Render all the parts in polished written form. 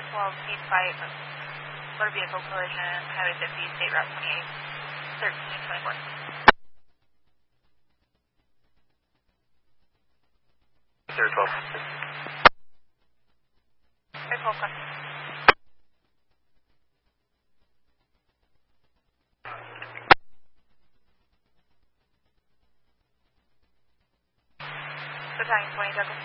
12, Speed Fight, motor vehicle collision, Highway 50, State Route 28, 1324. Air 12. Air 12, copy. Battalion 20, Douglas.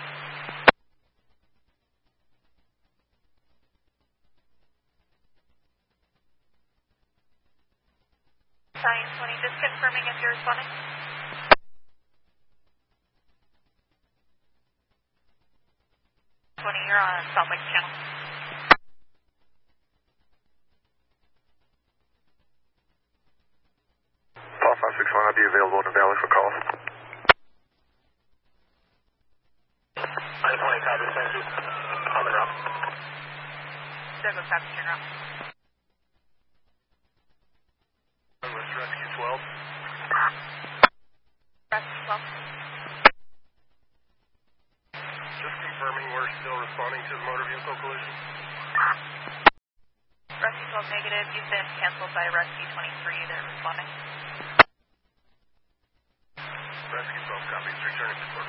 Battalion 20, just confirming if you're responding. 20, you're on South Lake Channel. Paul 561, I'll be available in the valley for calls. 920, copy, thank you. On the route. Douglas, passenger route. Douglas, Rescue 12. Rescue 12. Just confirming we're still responding to the motor vehicle collision. Rescue 12 negative, you've been canceled by Rescue 23, they're responding. Rescue 12 copies, returning to